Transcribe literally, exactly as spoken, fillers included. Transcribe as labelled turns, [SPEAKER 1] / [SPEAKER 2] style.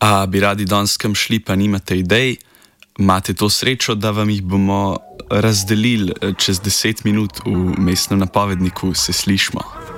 [SPEAKER 1] A bi radi danes kam šli, pa nimate idej? Imate to srečo, da vam jih bomo razdelili čez deset minut v mestnem napovedniku, se slišmo.